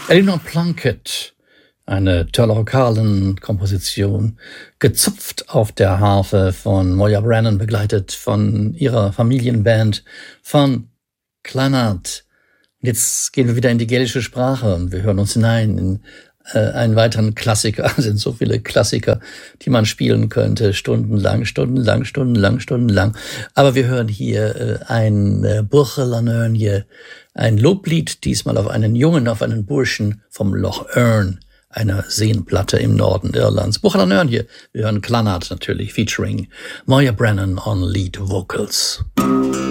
Eleanor Plunkett, eine Turlough-Carlin-Komposition, gezupft auf der Harfe von Moya Brennan, begleitet von ihrer Familienband von Clonard. Jetzt gehen wir wieder in die gälische Sprache und wir hören uns hinein in einen weiteren Klassiker. Es sind so viele Klassiker, die man spielen könnte, stundenlang. Aber wir hören hier ein Burchelernönje, ein Loblied, diesmal auf einen Jungen, auf einen Burschen vom Loch Earn, einer Seenplatte im Norden Irlands. Burchelernönje, wir hören Clonard natürlich, featuring Moya Brennan on Lead Vocals.